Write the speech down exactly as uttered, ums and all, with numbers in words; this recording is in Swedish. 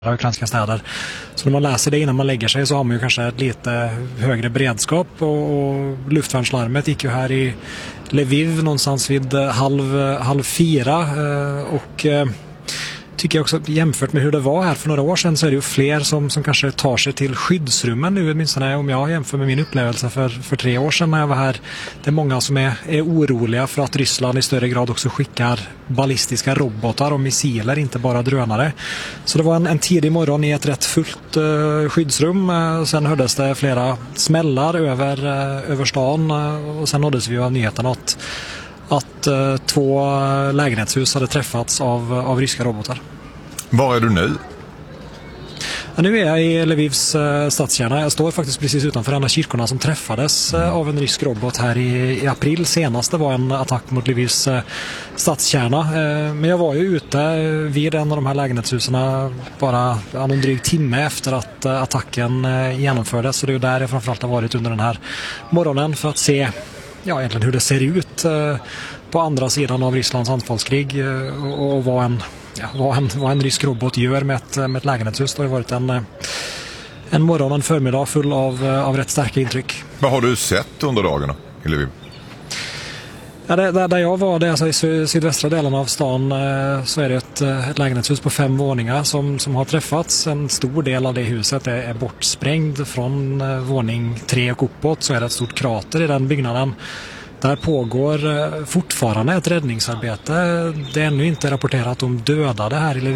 ukrainska städer. Så när man läser det innan man lägger sig så har man ju kanske lite högre beredskap och, och luftvärnslarmet gick ju här i Lviv någonstans vid halv, halv fyra och tycker jag också jämfört med hur det var här för några år sedan så är det ju fler som, som kanske tar sig till skyddsrummen nu, åtminstone om jag jämför med min upplevelse för, för tre år sedan när jag var här. Det är många som är, är oroliga för att Ryssland i större grad också skickar ballistiska robotar och missiler, inte bara drönare. Så det var en, en tidig morgon i ett rätt fullt uh, skyddsrum. Uh, sen hördes det flera smällar över, uh, över stan uh, och sen nåddes vi av nyheten att att uh, två lägenhetshus hade träffats av, av ryska robotar. Var är du nu? Ja, nu är jag i Lvivs uh, stadskärna. Jag står faktiskt precis utanför en av kyrkorna som träffades uh, av en rysk robot här i, i april. Senast det var en attack mot Lvivs uh, stadskärna. Uh, men jag var ju ute uh, vid en av de här lägenhetshusen bara ja, en dryg timme efter att uh, attacken uh, genomfördes. Så det är där jag framförallt har varit under den här morgonen för att se ja, egentligen hur det ser ut eh, på andra sidan av Rysslands anfallskrig eh, och, och vad, en, ja, vad, en, vad en rysk robot gör med ett, med ett lägenhetshus. Det har varit en, en morgon och en förmiddag full av, av rätt starka intryck. Vad har du sett under dagarna i Lviv? Ja, det, där, där jag var, det, alltså i sydvästra delen av stan eh, så är det ett, ett lägenhetshus på fem våningar som, som har träffats. En stor del av det huset är, är bortsprängd från eh, våning tre och uppåt, så är det ett stort krater i den byggnaden. Där pågår eh, fortfarande ett räddningsarbete. Det är ännu inte rapporterat om dödade här i Lviv.